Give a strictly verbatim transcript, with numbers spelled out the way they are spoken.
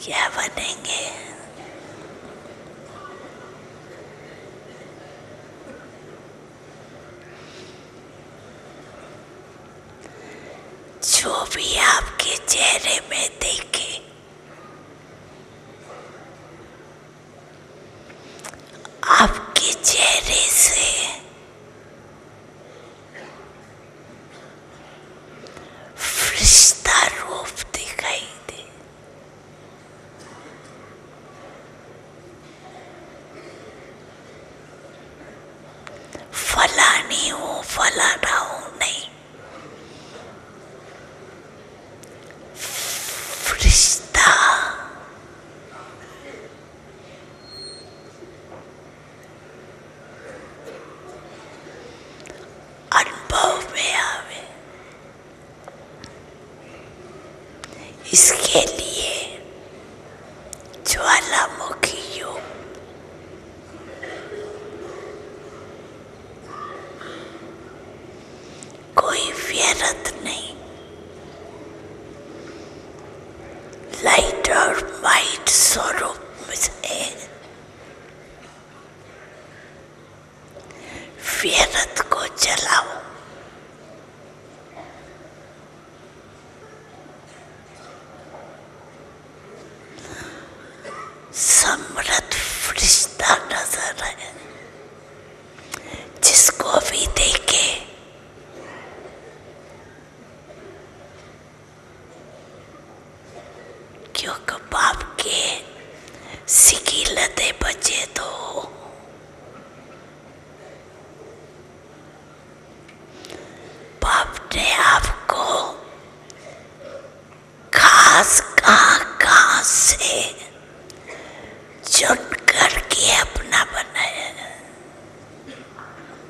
क्या बनेंगे? जो भी आपके चेहरे में देखे आपके चेहरे से फरिश्ता रूप दिखाई दे। फलानी हूँ फलाना हूँ नहीं, फरिश्ता। अनुभव में आवे, इसके लिए ज्वालामुखी योग, कोई व्यर्थ नहीं। लाइट और माइट स्वरूप में से व्यर्थ को जलाओ। समृद्ध फरिश्ता नजर है, जिसको भी देखे क्योंकि पाप के सिकीलते बचे तो पाप ने आपको खास कहाँ कहाँ से चुन